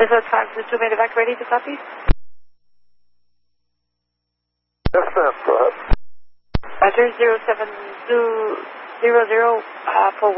This is 522 Medevac, ready to copy? Yes, ma'am. Go ahead. Roger, 07200 for